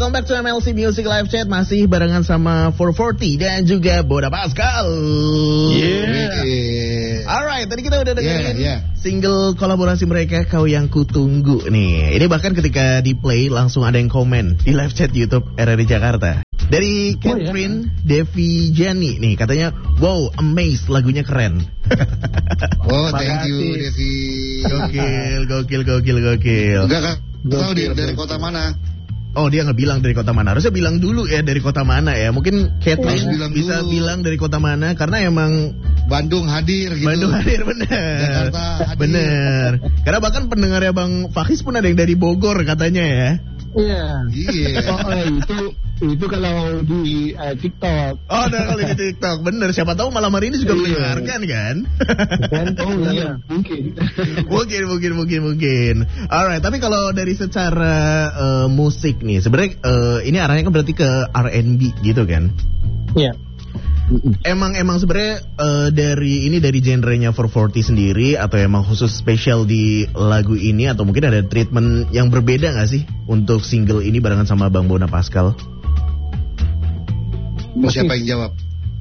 Welcome back to MLC Music Live Chat. Masih barengan sama 440 dan juga Boda Pascal. Alright, tadi kita udah dengerin single kolaborasi mereka, Kau Yang Kutunggu nih. Ini bahkan ketika di play langsung ada yang komen di live chat YouTube RRI Jakarta. Dari Catherine Devi Jani nih, katanya, wow, amazed, lagunya keren. Oh, thank you Devi. Gokil. Enggak tahu dari kota mana. Oh, dia nggak bilang dari kota mana. Harusnya bilang dulu ya dari kota mana ya. Mungkin Catherine bisa bilang dari kota mana karena emang Bandung hadir gitu. Bandung hadir, bener. Jakarta hadir. Bener. Karena bahkan pendengarnya Bang Fakis pun ada yang dari Bogor katanya ya. Iya. Itu kalau di TikTok. Oh, kalau di TikTok, bener. Siapa tahu malam hari ini juga mendengarkan kan? Iya, mungkin. Alright, tapi kalau dari secara musik nih, sebenarnya ini arahnya kan berarti ke R&B gitu kan? Iya. Emang sebenarnya dari genrenya 440 sendiri atau emang khusus spesial di lagu ini atau mungkin ada treatment yang berbeda nggak sih untuk single ini barengan sama Bang Bona Pascal? Mau siapa yang jawab?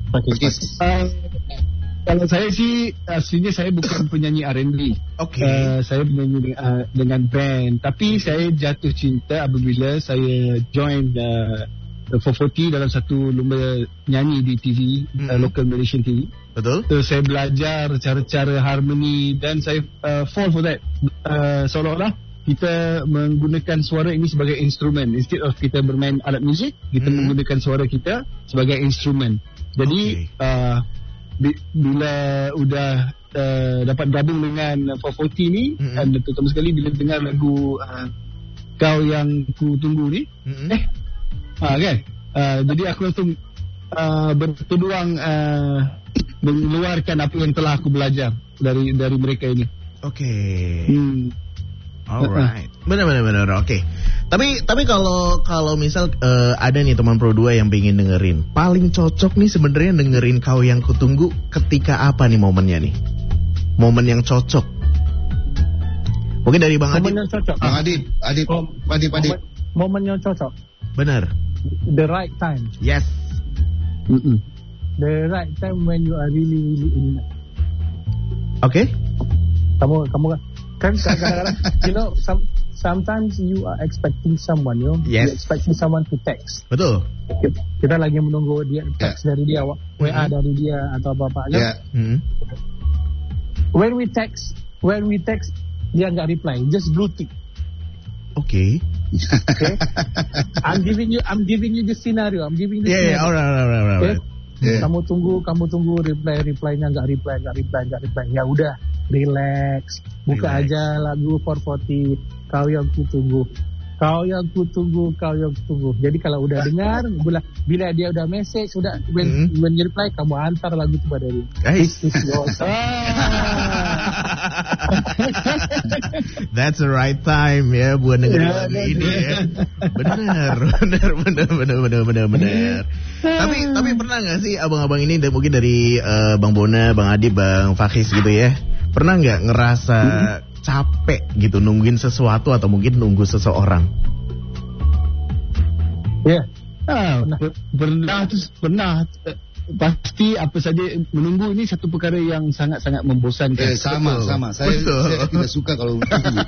Kalau saya sih aslinya saya bukan penyanyi R&B. Oke. Saya penyanyi dengan band, tapi saya jatuh cinta apabila saya join 440 dalam satu lomba nyanyi di TV, local Malaysian TV. Betul. So, saya belajar cara-cara harmoni dan saya fall for that. Seolah-olah kita menggunakan suara ini sebagai instrumen. Instead of kita bermain alat muzik, kita menggunakan suara kita sebagai instrumen. Jadi bila udah dapat gabung dengan 440 ni, dan terutama sekali bila dengar lagu Kau Yang Kutunggu ni, kan? Jadi aku langsung berpeluang mengeluarkan apa yang telah aku belajar dari mereka ini. Oke. Alright. Benar. Oke. Tapi kalau misal ada nih teman Pro 2 yang pengen dengerin, paling cocok nih sebenarnya dengerin Kau Yang Kutunggu ketika apa nih momennya nih? Momen yang cocok. Mungkin dari Bang Adib. Momen yang cocok. Bang Adib. Momen yang cocok. Benar. The right time. Yes. The right time when you are really in. Oke. Kamu kan kadang-kadang sometimes you are expecting someone, Yes. you're expecting someone to text. Betul. Kita lagi menunggu dia text dari dia, WA dari dia atau apa-apa kan. When we text dia nggak reply, just blue tick. Okay. I'm giving you the scenario. Alright. Okay? Kamu tunggu reply-nya nggak reply. Ya udah, relax. Buka aja lagu 440 Kau Yang Kutunggu. Jadi kalau udah dengar, bila dia udah message, when you reply, kamu antar lagu itu pada dia. Guys. That's the right time ya buat dengerin lagu ini ya. Benar. Tapi pernah nggak sih abang-abang ini mungkin dari Bang Bona, Bang Adib, Bang Fakis gitu ya, pernah nggak ngerasa capek gitu nungguin sesuatu atau mungkin nunggu seseorang? Ya, pernah. Pasti apa saja menunggu ini satu perkara yang sangat-sangat membosankan. Sama. Saya tidak suka kalau menunggu.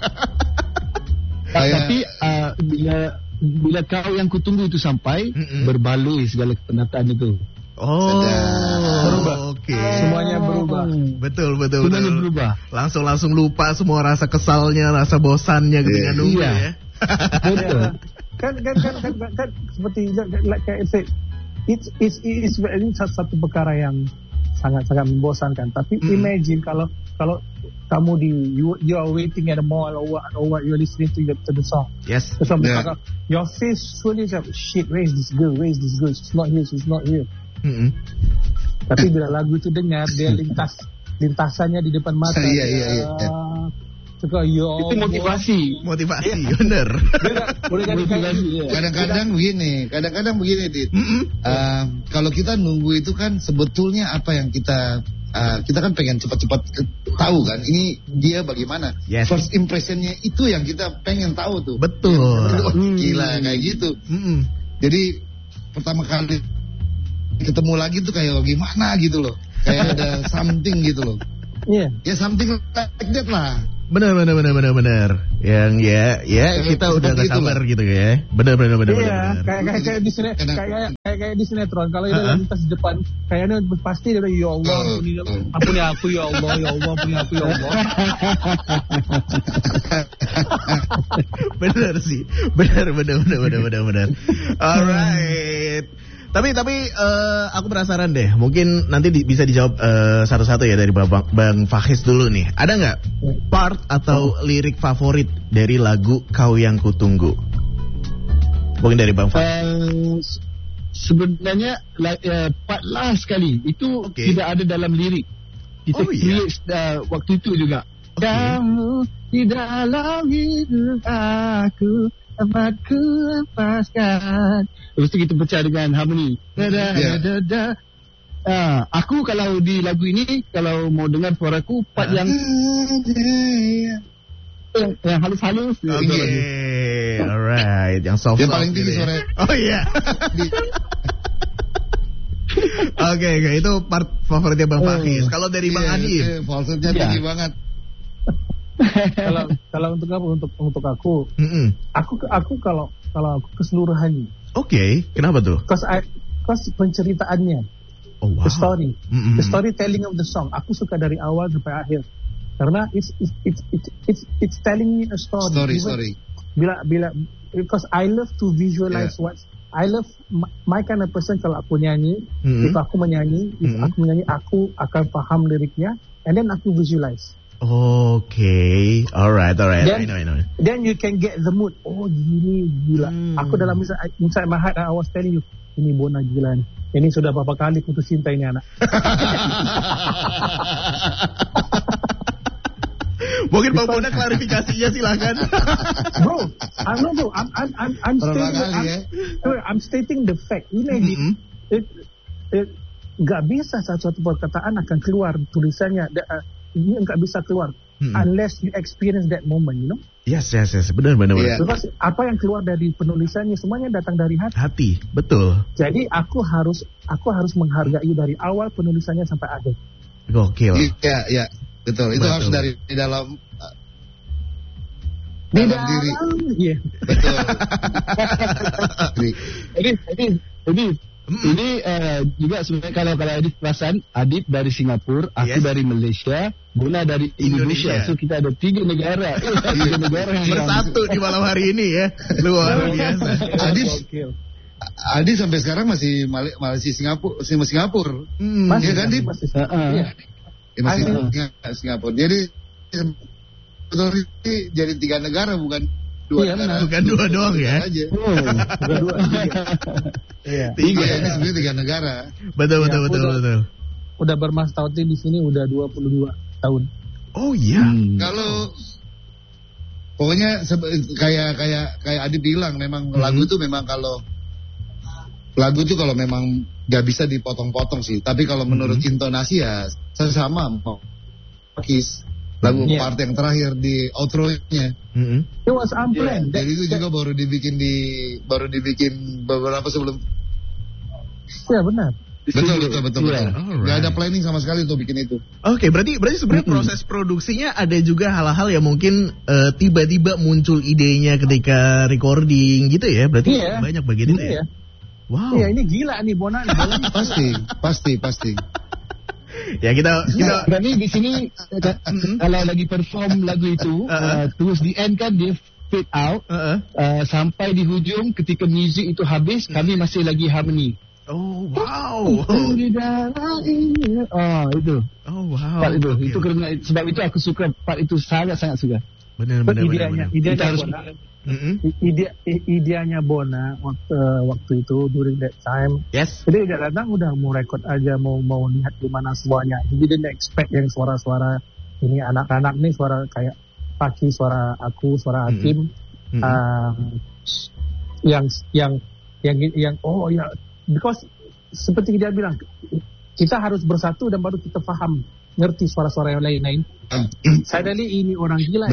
Tapi bila Kau Yang Kutunggu itu sampai, berbaloi segala kepenatan itu. Berubah. Oke. Semuanya berubah. Betul. Semuanya berubah. Langsung lupa semua rasa kesalnya, rasa bosannya ketika nunggu ya. Betul. Kan seperti like I said, it's very satu perkara yang sangat-sangat membosankan. Tapi imagine kalau kamu you are waiting at the mall or what you're listening to the song. Yes. The song, your face surely like, shit, where is this girl? She's not here. Tapi bila lagu itu dengar, dia lintasannya di depan mata. Iya. Itu motivasi, bener. Kadang-kadang begini, Dit. Kalau kita nunggu itu kan sebetulnya apa yang kita kita kan pengen cepat-cepat tahu kan ini dia bagaimana. Yes. First impressionnya itu yang kita pengen tahu tuh. Betul. Gila kayak gitu. Jadi pertama kali ketemu lagi tuh kayak gimana gitu loh. Kayak ada something gitu loh. Iya. Ya something like that lah. Benar. Yang ya kita udah gak sabar gitu ya. Benar. Iya, kayak di sinetron. Kalau dia lalu lintas di depan, kayaknya pasti dia ya Allah, ampuni aku ya Allah, ampuni aku ya Allah. Benar sih. Benar. Alright. Tapi aku penasaran deh. Mungkin nanti bisa dijawab satu-satu ya dari Bang Fahis dulu nih. Ada nggak part atau lirik favorit dari lagu Kau Yang Kutunggu? Mungkin dari Bang Fahis. Sebenarnya part last sekali itu tidak ada dalam lirik. Kita create waktu itu juga. Kamu di dalam hidup aku. Aku lepaskan. Lepas itu kita pecah dengan harmoni. Aku kalau di lagu ini, kalau mau dengar suaraku, part yang halus-halus. Okay, alright. Yang soft. Yang paling tinggi suara. Oh iya. Oke, itu part favoritnya Bang Fahis. Kalau dari Bang Adib, falsetnya tinggi banget. Kalau untuk apa? Untuk aku. Aku kalau aku keseluruhannya. Oke, kenapa tuh? Cause penceritaannya. Oh wow. The storytelling of the song. Aku suka dari awal sampai akhir. Karena it's telling me a story. Story. Because I love to visualize I love my kind of person. Kalau aku nyanyi, if aku menyanyi, aku akan paham liriknya, and then aku visualize. Okay, alright. I know. Then you can get the mood. Oh, gila. Aku dalam inside my heart, I was telling you, ini Bona gila nih. Ini sudah berapa kali putus cinta ini anak. Mungkin Bang Bona klarifikasinya silakan. Bro, I'm stating the fact. Imagine, nggak bisa satu perkataan akan keluar tulisannya. Ini nggak bisa keluar unless you experience that moment, you know? Yes. Benar. Terus apa yang keluar dari penulisannya semuanya datang dari hati. Hati, betul. Jadi aku harus menghargai dari awal penulisannya sampai akhir. Gokil. Iya, betul. Itu harus dari dalam diri. Iya. Betul. Ini juga sebenarnya kalau Adib perasan, Adib dari Singapura, aku dari Malaysia, Bona dari Indonesia. So kita ada 3 negara. 3 negara yang bersatu di malam hari ini ya. Luar biasa. Adib sampai sekarang masih Singapura. Masih kan, Adib? Masih Singapura. Jadi betul ini jadi 3 negara bukan 2 negara. Bukan 2 doang ya. Bukan 2. Iya. 3 ini sebenarnya 3 negara. Betul. Udah bermas tahun di sini udah 22 tahun. Oh iya. Kalau pokoknya kayak Adib bilang memang lagu tuh memang kalau memang gak bisa dipotong-potong sih. Tapi kalau menurut intonasi ya sama Kiss. Lagu part yang terakhir di outro-nya. It was unplanned. Jadi itu juga baru dibikin beberapa sebelum. Ya benar. Betul. Gak ada planning sama sekali untuk bikin itu. Oke, berarti sebenarnya proses produksinya ada juga hal-hal yang mungkin tiba-tiba muncul idenya ketika recording gitu ya. Berarti banyak bagian itu ya. Wow. Iya, ini gila nih Bona. Pasti. Ya kita berani di sini kalau lagi perform lagu itu terus di end kan dia fade out sampai di hujung ketika music itu habis kami masih lagi harmony. Oh wow. Itu. Oh wow. Part itu karena sebab itu aku suka part itu sangat suka. Benar. Ideanya Bona waktu itu during that time. Yes. Jadi dia datang udah mau record aja mau lihat gimana semuanya. Jadi dia expect yang suara-suara ini anak-anak nih suara kayak Paki, suara aku, suara Hakim. Yang because seperti dia bilang Kita harus bersatu dan baru kita faham, ngerti suara-suara yang lain-lain. Suddenly ini orang gila.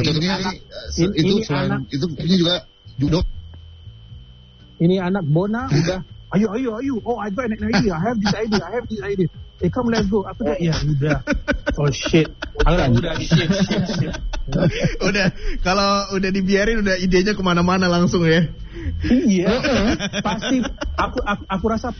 Ini juga judo. Ini anak Bona udah. Ayo. Oh, I got an idea. I have this idea. Come, let's go. Aku dah, ya udah. Oh shit. Udah shit. Udah, kalau udah dibiarin udah idenya kemana-mana langsung ya. Iya. Pasti. Aku rasa